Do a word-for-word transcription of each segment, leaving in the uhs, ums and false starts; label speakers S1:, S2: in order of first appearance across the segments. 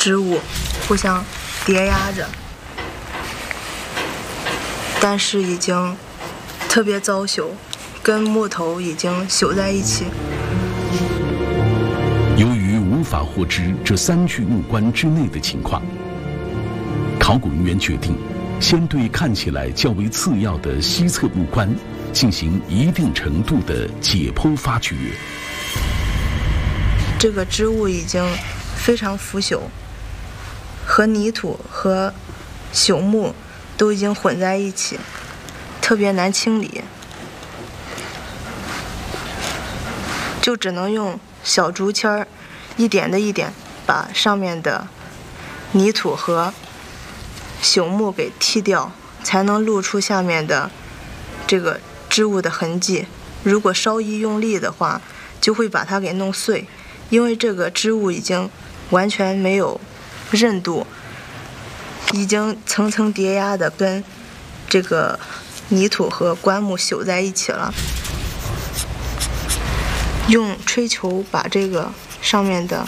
S1: 织物互相叠压着，但是已经特别糟朽，跟木头已经朽在一起。
S2: 由于无法获知这三具木棺之内的情况，考古人员决定先对看起来较为次要的西侧木棺进行一定程度的解剖发掘。
S1: 这个织物已经非常腐朽，和泥土和朽木都已经混在一起，特别难清理，就只能用小竹签儿一点的一点把上面的泥土和朽木给剔掉，才能露出下面的这个织物的痕迹。如果稍一用力的话，就会把它给弄碎，因为这个织物已经完全没有韧度，已经层层叠压的跟这个泥土和棺木朽在一起了。用吹球把这个上面的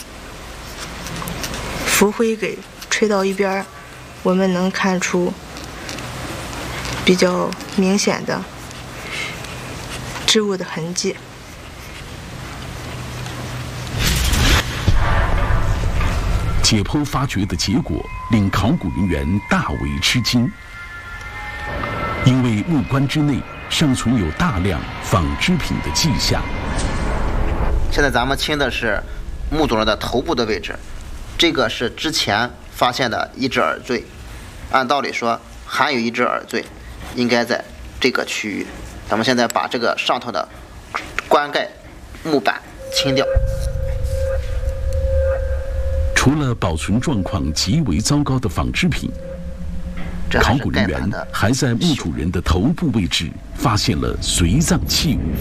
S1: 浮灰给吹到一边，我们能看出比较明显的织物的痕迹。
S2: 解剖发掘的结果令考古人员大为吃惊，因为木棺之内尚存有大量纺织品的迹象。
S3: 现在咱们清的是墓主人的头部的位置，这个是之前发现的一只耳坠，按道理说还有一只耳坠应该在这个区域。咱们现在把这个上头的棺盖木板清掉。
S2: 除了保存状况极为糟糕的纺织品，考古人员还在墓主人的头部位置发现了随葬器物。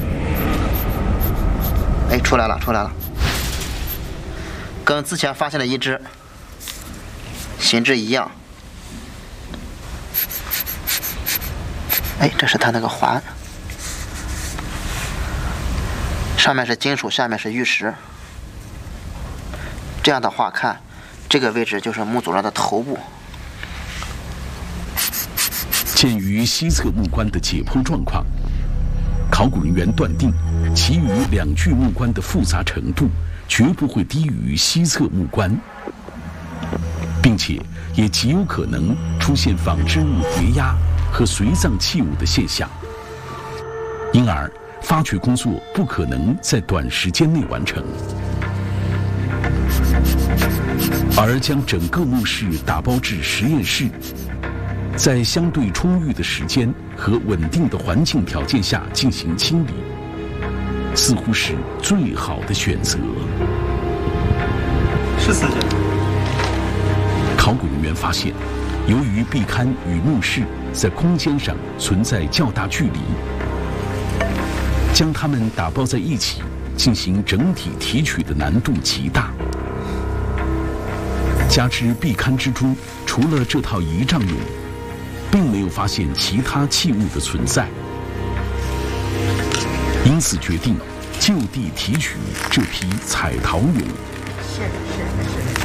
S3: 哎，出来了，出来了，跟之前发现的一只形制一样。哎，这是它那个环，上面是金属，下面是玉石。这样的话看，这个位置就是墓主人的头部。
S2: 鉴于西侧木棺的解剖状况，考古人员断定，其余两具木棺的复杂程度绝不会低于西侧木棺，并且也极有可能出现纺织物叠压和随葬器物的现象。因而，发掘工作不可能在短时间内完成。而将整个墓室打包至实验室，在相对充裕的时间和稳定的环境条件下进行清理，似乎是最好的选择。
S4: 是死者。
S2: 考古人员发现，由于壁龛与墓室在空间上存在较大距离，将它们打包在一起进行整体提取的难度极大。加之壁龛之中除了这套仪仗俑，并没有发现其他器物的存在，因此决定就地提取这批彩陶俑。
S3: 是的，是的，是的。